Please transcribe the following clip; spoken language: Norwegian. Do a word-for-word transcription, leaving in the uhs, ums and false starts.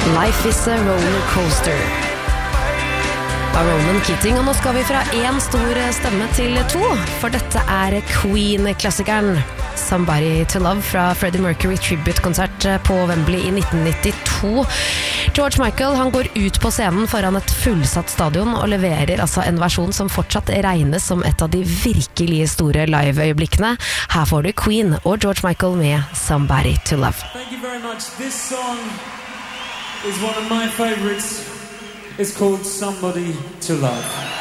Life is a roller coaster. Av Ronan Keating, og nå skal vi fra en stor stemme til to, for dette er Queen-klassikeren Somebody to Love fra Freddie Mercury Tribute-konsert på Wembley i nitten nittito. George Michael han går ut på scenen foran et fullsatt stadion og leverer altså en versjon som fortsatt regnes som et av de virkelig store live-øyeblikkene. Her får du Queen og George Michael med Somebody to Love. Thank you very much. This song is one of my favorites. It's called Somebody to Love.